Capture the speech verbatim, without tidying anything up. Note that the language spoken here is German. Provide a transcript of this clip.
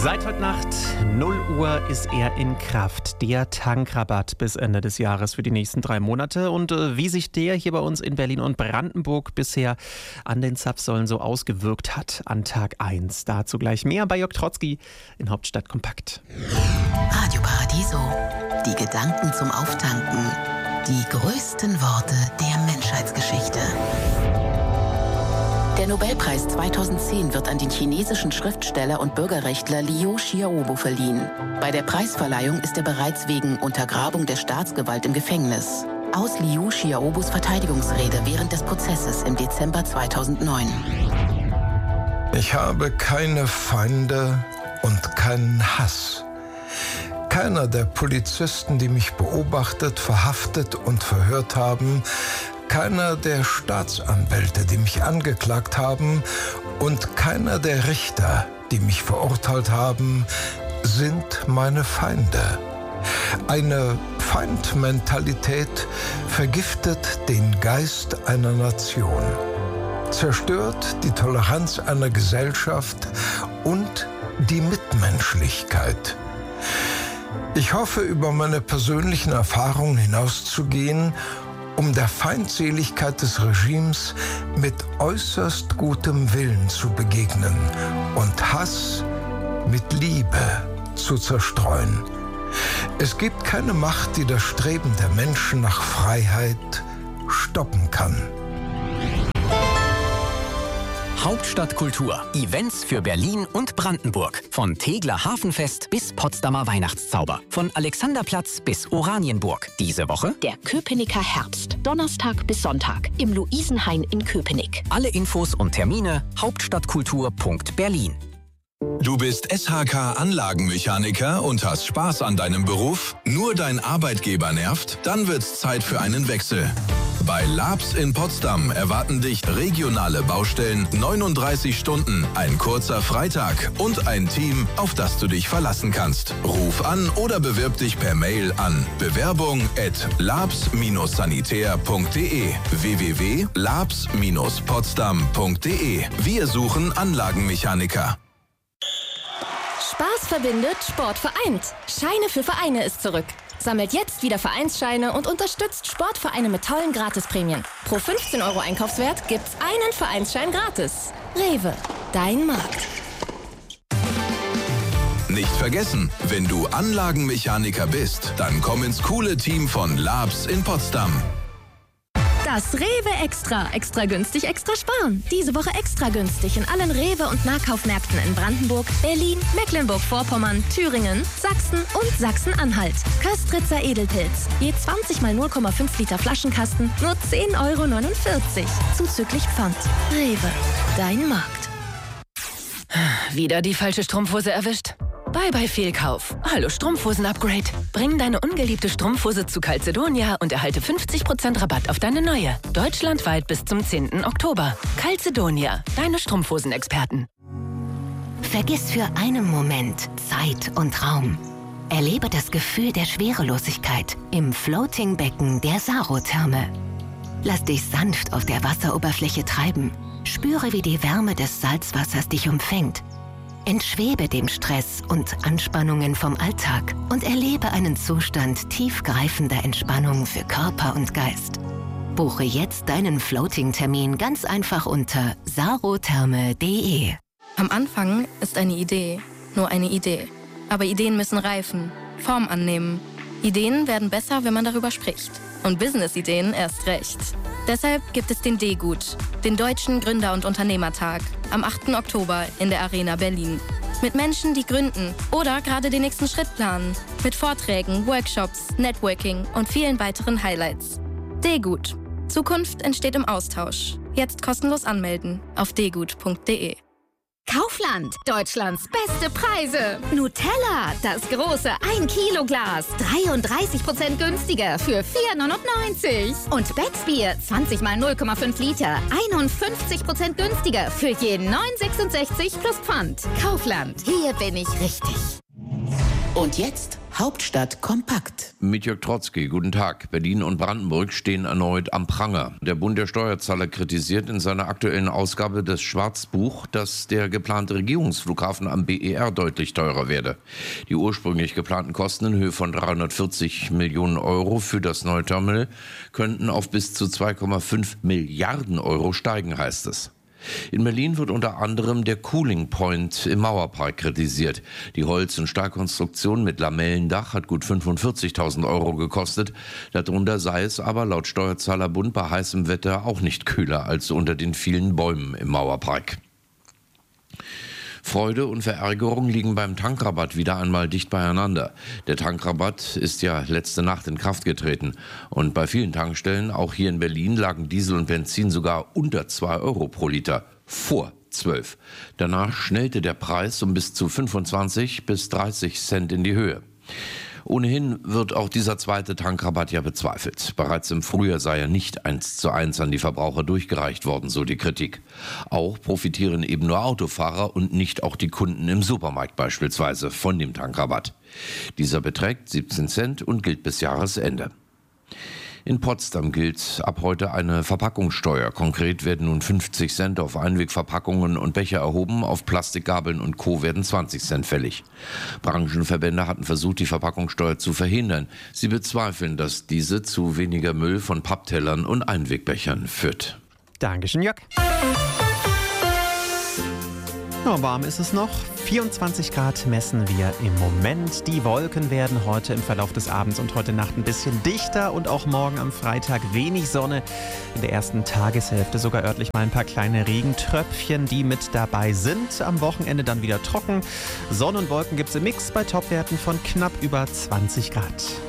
Seit heute Nacht null Uhr ist er in Kraft, der Tankrabatt bis Ende des Jahres für die nächsten drei Monate. Und äh, wie sich der hier bei uns in Berlin und Brandenburg bisher an den Zapfsäulen so ausgewirkt hat an Tag eins. Dazu gleich mehr bei Jörg Trotzki in Hauptstadt Kompakt. Radio Paradiso, die Gedanken zum Auftanken, die größten Worte der Menschheitsgeschichte. Der Nobelpreis zweitausendzehn wird an den chinesischen Schriftsteller und Bürgerrechtler Liu Xiaobo verliehen. Bei der Preisverleihung ist er bereits wegen Untergrabung der Staatsgewalt im Gefängnis. Aus Liu Xiaobos Verteidigungsrede während des Prozesses im Dezember zweitausendneun. Ich habe keine Feinde und keinen Hass. Keiner der Polizisten, die mich beobachtet, verhaftet und verhört haben, keiner der Staatsanwälte, die mich angeklagt haben, und keiner der Richter, die mich verurteilt haben, sind meine Feinde. Eine Feindmentalität vergiftet den Geist einer Nation, zerstört die Toleranz einer Gesellschaft und die Mitmenschlichkeit. Ich hoffe, über meine persönlichen Erfahrungen hinauszugehen, um der Feindseligkeit des Regimes mit äußerst gutem Willen zu begegnen und Hass mit Liebe zu zerstreuen. Es gibt keine Macht, die das Streben der Menschen nach Freiheit stoppen kann. Hauptstadtkultur. Events für Berlin und Brandenburg. Von Tegeler Hafenfest bis Potsdamer Weihnachtszauber. Von Alexanderplatz bis Oranienburg. Diese Woche der Köpenicker Herbst. Donnerstag bis Sonntag im Luisenhain in Köpenick. Alle Infos und Termine hauptstadtkultur punkt berlin. Du bist S H K-Anlagenmechaniker und hast Spaß an deinem Beruf? Nur dein Arbeitgeber nervt? Dann wird's Zeit für einen Wechsel. Bei Labs in Potsdam erwarten dich regionale Baustellen, neununddreißig Stunden, ein kurzer Freitag und ein Team, auf das du dich verlassen kannst. Ruf an oder bewirb dich per Mail an bewerbung at labs sanitär punkt de w w w punkt labs potsdam punkt de. Wir suchen Anlagenmechaniker. Spaß verbindet, Sport vereint. Scheine für Vereine ist zurück. Sammelt jetzt wieder Vereinsscheine und unterstützt Sportvereine mit tollen Gratisprämien. Pro fünfzehn Euro Einkaufswert gibt's einen Vereinsschein gratis. Rewe, dein Markt. Nicht vergessen, wenn du Anlagenmechaniker bist, dann komm ins coole Team von Labs in Potsdam. Das Rewe Extra. Extra günstig, extra sparen. Diese Woche extra günstig in allen Rewe- und Nahkaufmärkten in Brandenburg, Berlin, Mecklenburg-Vorpommern, Thüringen, Sachsen und Sachsen-Anhalt. Köstritzer Edelpilz. Je zwanzig mal null Komma fünf Liter Flaschenkasten, nur zehn Euro neunundvierzig. Zuzüglich Pfand. Rewe, dein Markt. Wieder die falsche Strumpfhose erwischt? Bye bye Fehlkauf. Hallo Strumpfhosen-Upgrade. Bring deine ungeliebte Strumpfhose zu Calzedonia und erhalte fünfzig Prozent Rabatt auf deine neue. Deutschlandweit bis zum zehnten Oktober. Calzedonia, deine Strumpfhosen-Experten. Vergiss für einen Moment Zeit und Raum. Erlebe das Gefühl der Schwerelosigkeit im Floating-Becken der Sarotherme. Lass dich sanft auf der Wasseroberfläche treiben. Spüre, wie die Wärme des Salzwassers dich umfängt. Entschwebe dem Stress und Anspannungen vom Alltag und erlebe einen Zustand tiefgreifender Entspannung für Körper und Geist. Buche jetzt deinen Floating-Termin ganz einfach unter sarotherme punkt de. Am Anfang ist eine Idee nur eine Idee. Aber Ideen müssen reifen, Form annehmen. Ideen werden besser, wenn man darüber spricht. Und Business-Ideen erst recht. Deshalb gibt es den D-Gut, den Deutschen Gründer- und Unternehmertag, am achten Oktober in der Arena Berlin. Mit Menschen, die gründen oder gerade den nächsten Schritt planen. Mit Vorträgen, Workshops, Networking und vielen weiteren Highlights. D-Gut. Zukunft entsteht im Austausch. Jetzt kostenlos anmelden auf d gut punkt de. Kaufland, Deutschlands beste Preise. Nutella, das große ein Kilo Glas, dreiunddreißig Prozent günstiger für vier neunundneunzig. Und Becksbier, zwanzig mal null Komma fünf Liter, einundfünfzig Prozent günstiger für jeden neun sechsundsechzig plus Pfand. Kaufland, hier bin ich richtig. Und jetzt Hauptstadt kompakt. Mit Jörg Trotzki, guten Tag. Berlin und Brandenburg stehen erneut am Pranger. Der Bund der Steuerzahler kritisiert in seiner aktuellen Ausgabe das Schwarzbuch, dass der geplante Regierungsflughafen am B E R deutlich teurer werde. Die ursprünglich geplanten Kosten in Höhe von dreihundertvierzig Millionen Euro für das neue Terminal könnten auf bis zu zwei Komma fünf Milliarden Euro steigen, heißt es. In Berlin wird unter anderem der Cooling Point im Mauerpark kritisiert. Die Holz- und Stahlkonstruktion mit Lamellendach hat gut fünfundvierzigtausend Euro gekostet. Darunter sei es aber laut Steuerzahlerbund bei heißem Wetter auch nicht kühler als unter den vielen Bäumen im Mauerpark. Freude und Verärgerung liegen beim Tankrabatt wieder einmal dicht beieinander. Der Tankrabatt ist ja letzte Nacht in Kraft getreten. Und bei vielen Tankstellen, auch hier in Berlin, lagen Diesel und Benzin sogar unter zwei Euro pro Liter. Vor zwölf. Danach schnellte der Preis um bis zu fünfundzwanzig bis dreißig Cent in die Höhe. Ohnehin wird auch dieser zweite Tankrabatt ja bezweifelt. Bereits im Frühjahr sei er nicht eins zu eins an die Verbraucher durchgereicht worden, so die Kritik. Auch profitieren eben nur Autofahrer und nicht auch die Kunden im Supermarkt beispielsweise von dem Tankrabatt. Dieser beträgt siebzehn Cent und gilt bis Jahresende. In Potsdam gilt ab heute eine Verpackungssteuer. Konkret werden nun fünfzig Cent auf Einwegverpackungen und Becher erhoben, auf Plastikgabeln und Co. werden zwanzig Cent fällig. Branchenverbände hatten versucht, die Verpackungssteuer zu verhindern. Sie bezweifeln, dass diese zu weniger Müll von Papptellern und Einwegbechern führt. Dankeschön, Jörg. Ja, warm ist es noch. vierundzwanzig Grad messen wir im Moment. Die Wolken werden heute im Verlauf des Abends und heute Nacht ein bisschen dichter und auch morgen am Freitag wenig Sonne. In der ersten Tageshälfte sogar örtlich mal ein paar kleine Regentröpfchen, die mit dabei sind. Am Wochenende dann wieder trocken. Sonne und Wolken gibt es im Mix bei Topwerten von knapp über zwanzig Grad.